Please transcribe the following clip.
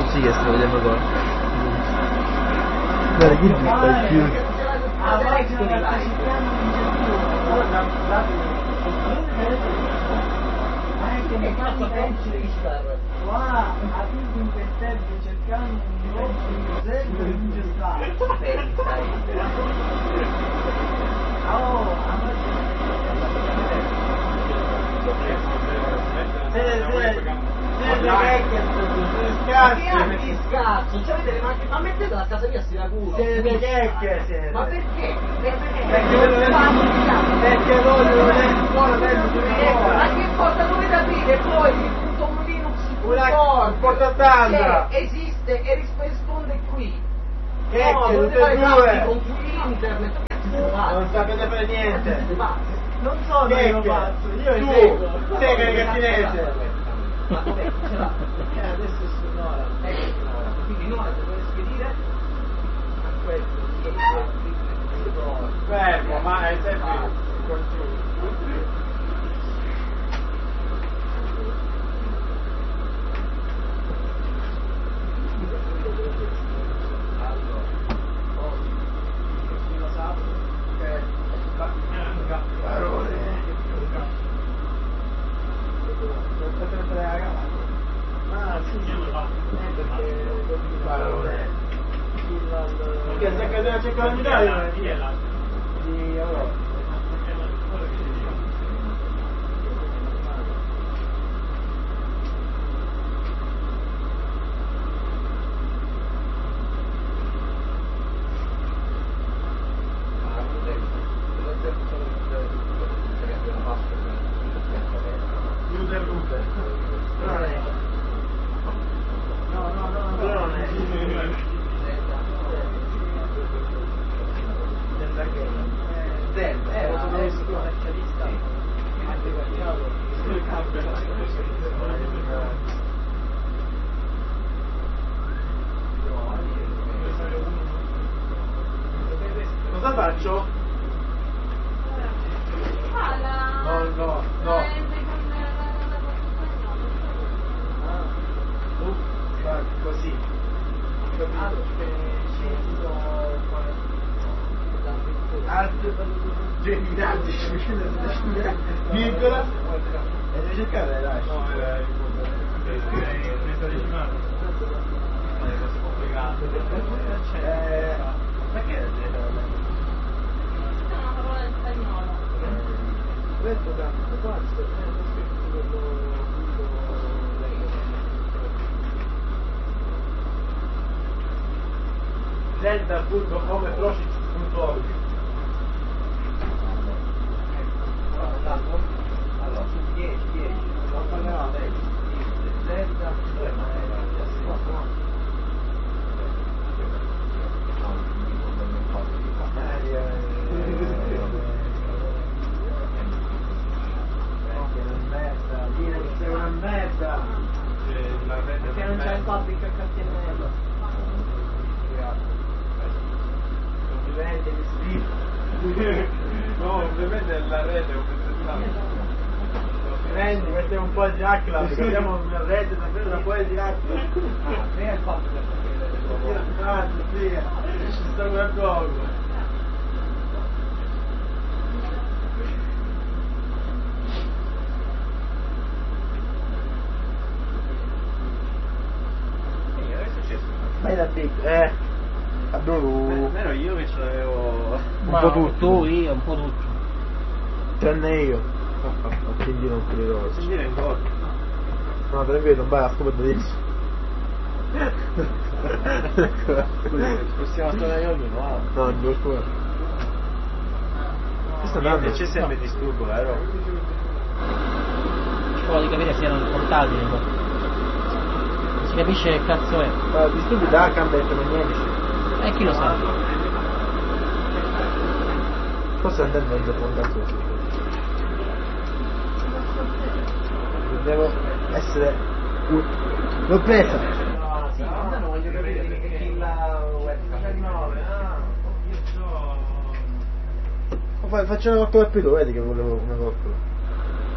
Sì, che sto vedendo qua. Guarda, chi è più? Qua a tutti in petteggio cercando un grosso esempio non c'è stato. Che scazzo? Cioè avete le macchine, ma mettete a casa mia a Siracusa. Siete checche, Ma perché? Perché voglio vedere scuola dentro Ma che cosa dovete aprire poi un Linux un portatanda che esiste e risponde qui? Che No, dovete tutte fare e tanti due con internet. non sapete per niente. Non sono io pazzo, io tu sei che gattinese. Ma dov'è? Ce l'ha? Adesso è su Nora. Quindi Nora deve spedire a questo. Fermo, ma è sempre congiunto. Perché se cadeva c'è candidato di Europa. Cosa faccio? No. Così. Geminati, virgola e devi cercare dai. No, era questa decimale. È complicato. Perché è una parola in spagnolo. Questo tanto pazzo, zelda.homeprocic.org. Allora, su 10, non parlerò adesso. Zelda, Linux è una merda. Perché non c'è il public HTML. Ovviamente mi scrivo. No, ovviamente la rete è prendi, mettiamo un po' di Hackland, abbiamo una rete davvero un po' di Hackland. Ah, è il fatto che ci sta qualcosa. Vai da te, almeno io che ce l'avevo Un po' tutto, io, un po' tutto. tranne io. Quindi non credo. Sentire in gol. No, per esempio non vai a scopo adesso. Possiamo tornare ognuno, no? No, non devo scopare. Questo andando. C'è sempre disturbo, vero? Scuola di capire se erano portatili, no? Non si capisce che cazzo è. Ma disturbi da cambia niente. E chi lo sa? Forse andare in mezzo a un cazzo così. Devo essere l'ho presa. Sì, ma non voglio capire che chi la webcam. Faccio una coccola più, vedi che volevo una coccola.